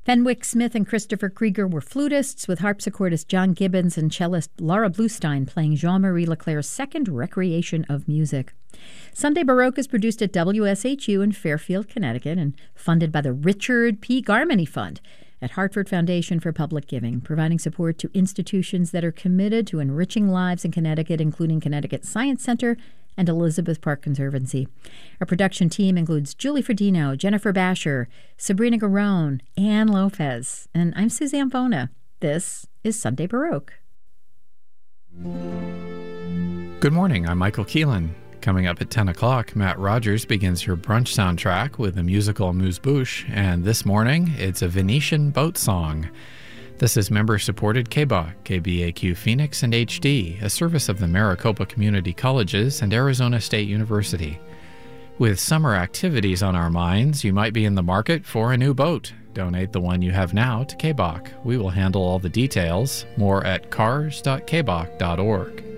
Fenwick Smith and Christopher Krieger were flutists, with harpsichordist John Gibbons and cellist Laura Bluestein playing Jean-Marie Leclerc's second Recreation of Music. Sunday Baroque is produced at WSHU in Fairfield, Connecticut, and funded by the Richard P. Garmany Fund at Hartford Foundation for Public Giving, providing support to institutions that are committed to enriching lives in Connecticut, including Connecticut Science Center and Elizabeth Park Conservancy. Our production team includes Julie Ferdino, Jennifer Basher, Sabrina Garone, Ann Lopez, and I'm Suzanne Bona. This is Sunday Baroque. Good morning, I'm Michael Keelan. Coming up at 10 o'clock, Matt Rogers begins your brunch soundtrack with the musical Amuse-Bouche, and this morning, it's a Venetian boat song. This is member-supported KBAQ, KBAQ Phoenix, and HD, a service of the Maricopa Community Colleges and Arizona State University. With summer activities on our minds, you might be in the market for a new boat. Donate the one you have now to KBAQ. We will handle all the details. More at cars.kbaq.org.